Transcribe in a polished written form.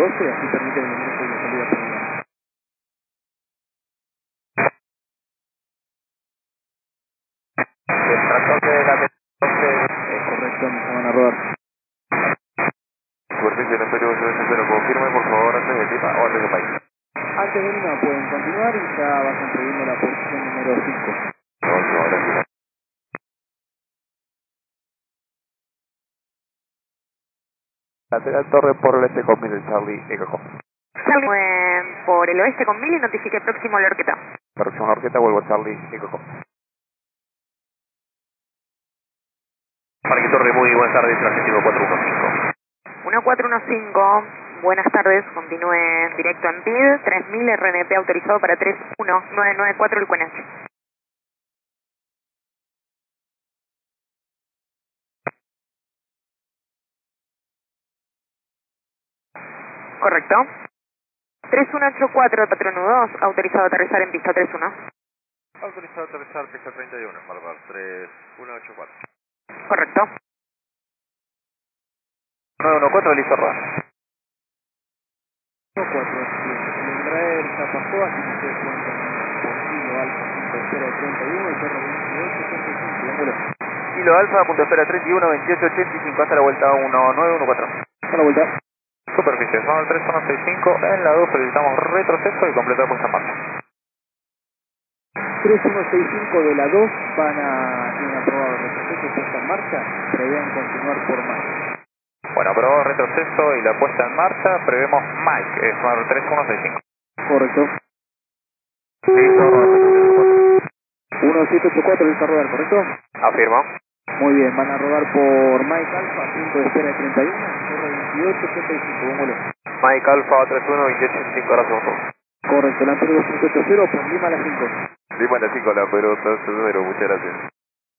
12, así permite el ingreso y la salida por el lado. El tractor de la Correcto, me van a rodar. superficie del Imperio 820, confirme por favor antes de Lima o antes de país. Antes de Lima pueden continuar y ya va construyendo la posición número 5. Ahora sí. Lateral torre por el este con 1000 Charlie Eco. Por el oeste con 1000 y notifique próximo a la Orqueta. Próxima Orqueta, vuelvo a Charlie Eco. Parque Torre, muy buenas tardes, Argentino 415. 1415, buenas tardes, continúe directo en PID, 3000 RNP autorizado para 31994 el Cuenach. Correcto. 3184, patrón 2, autorizado a aterrizar en pista 31. Autorizado a aterrizar pista 31, Malvar 3184. Correcto. 914, listo, roda. 4, el Embraer ya pasó, así que ustedes pueden terminar por kilo alfa, punto espera de 31, el perro 2885, vámonos. Kilo Alfa, punto espera 31, 2885, hasta la vuelta 1914. Hasta la vuelta. Superficie, son el 3165, en la 2 solicitamos retroceso y completar puesta en marcha. 3165 de la 2 tienen aprobado el retroceso puesta en marcha, prevén continuar por más. Bueno, aprobado retroceso y la puesta en marcha, prevemos Mike, es 3165. Correcto. Listo, roda. 1784 listo a rodar, ¿correcto? Afirmo. Muy bien, van a rodar por Mike Alpha, punto de espera de 31, corre 2885, vámonos. Mike Alfa 31, 2885, ahora segundo. Correcto, la Antonio 2.80 por Lima a las 5. Lima la 5, la pero muchas gracias.